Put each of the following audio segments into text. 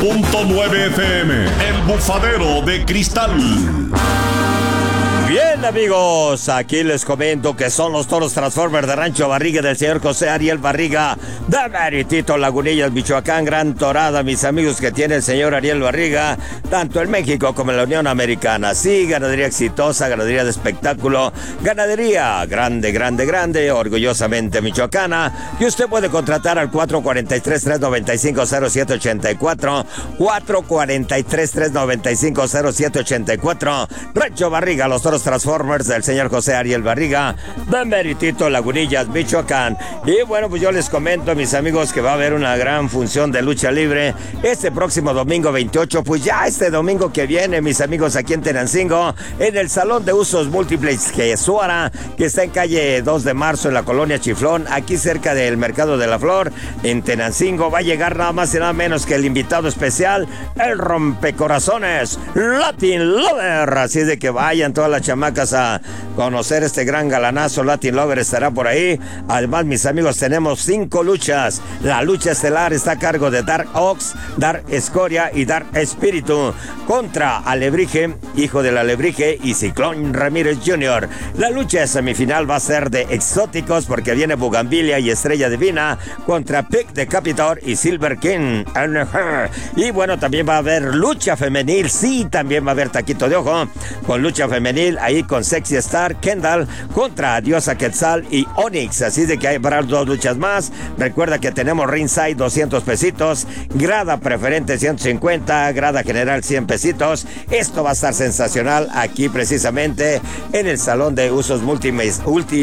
100.9 FM, El Bufadero de Cristal. Bien, amigos, aquí les comento que son los toros Transformers de Rancho Barriga del señor José Ariel Barriga de Meritito Lagunillas, Michoacán. Gran torada, mis amigos, que tiene el señor Ariel Barriga, tanto en México como en la Unión Americana. Sí, ganadería exitosa, ganadería de espectáculo, ganadería grande, orgullosamente michoacana. Y usted puede contratar al 443-395-0784, 443-395-0784. Rancho Barriga, los toros Transformers del señor José Ariel Barriga de Meritito Lagunillas, Michoacán. Y bueno, pues yo les comento, mis amigos, que va a haber una gran función de lucha libre este próximo domingo 28, pues ya este domingo que viene, mis amigos, aquí en Tenancingo, en el Salón de Usos Múltiples Jesuara, que está en calle 2 de marzo en la colonia Chiflón, aquí cerca del Mercado de la Flor, en Tenancingo. Va a llegar nada más y nada menos que el invitado especial, el rompecorazones, Latin Lover. Así de que vayan todas las chamacas a conocer este gran galanazo. Latin Lover estará por ahí. Además, mis amigos, tenemos 5 luchas. La lucha estelar está a cargo de Dark Ox, Dark Escoria y Dark Espíritu contra Alebrije, hijo del Alebrije, y Ciclón Ramírez Jr. La lucha de semifinal va a ser de exóticos porque viene Bugambilia y Estrella Divina contra Pick Decapitor y Silver King. Y bueno, también va a haber lucha femenil. Sí, también va a haber taquito de ojo con lucha femenil ahí con Sexy Star, Kendall contra Diosa Quetzal y Onyx. Así de que hay para 2 luchas más. Recuerda que tenemos ringside 200 pesitos, grada preferente 150, grada general 100 pesitos. Esto va a estar sensacional aquí precisamente en el Salón de Usos Múltiples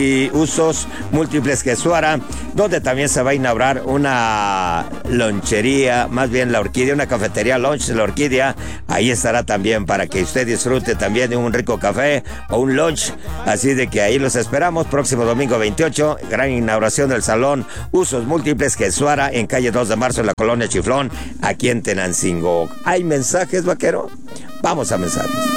Jesuara, donde también se va a inaugurar una lonchería, más bien la Orquídea, una cafetería lunch de la Orquídea. Ahí estará también para que usted disfrute también de un rico café o un lunch. Así de que ahí los esperamos próximo domingo 28, gran inauguración del Salón Usos Múltiples Jesuara en calle 2 de marzo en la colonia Chiflón, aquí en Tenancingo. ¿Hay mensajes, vaquero? Vamos a mensajes.